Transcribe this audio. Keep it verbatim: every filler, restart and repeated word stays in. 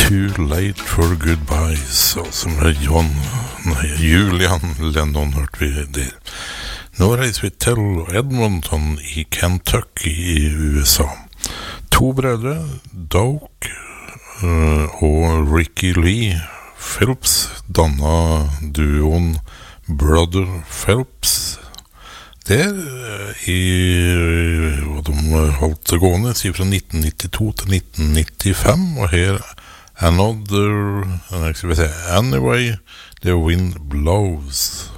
Too Late for Goodbyes, altså med John, nei, Julian Lennon hørte vi der. Nå reiser vi til Edmonton i Kentucky i U S A. To brødre, Doak uh, og Ricky Lee Phelps, dannet duoen Brother Phelps. Der i, og de holdt det gående, sier fra nitten nittito til nitten nittifem, og her Another, skal vi se, Anyway, The Wind Blows.